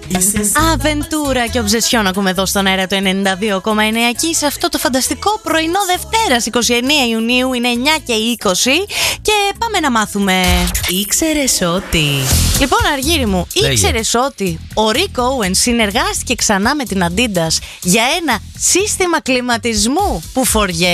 Αβεντούρα και ομπζεσιόν ακούμε εδώ στον αέρα του 92,9 και σε αυτό το φανταστικό πρωινό Δευτέρας 29 Ιουνίου. Είναι 9 και 20 και πάμε να μάθουμε. Ήξερες ότι... Λοιπόν, Αργύρι μου, ήξερες ότι ο Ρικ Όουεν συνεργάστηκε ξανά με την Adidas για ένα σύστημα κλιματισμού που φοριέται?